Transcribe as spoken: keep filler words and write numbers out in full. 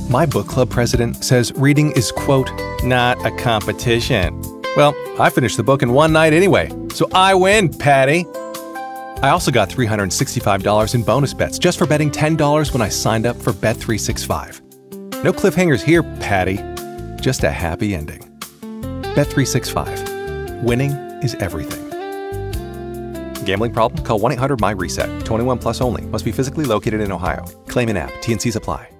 My book club president says reading is, quote, not a competition. Well, I finished the book in one night anyway, so I win, Patty. I also got three hundred sixty-five dollars in bonus bets just for betting ten dollars when I signed up for Bet three sixty-five. No cliffhangers here, Patty. Just a happy ending. Bet three sixty-five. Winning is everything. Gambling problem? Call one eight hundred M Y RESET. twenty-one plus only. Must be physically located in Ohio. Claim in app. T and Cs apply.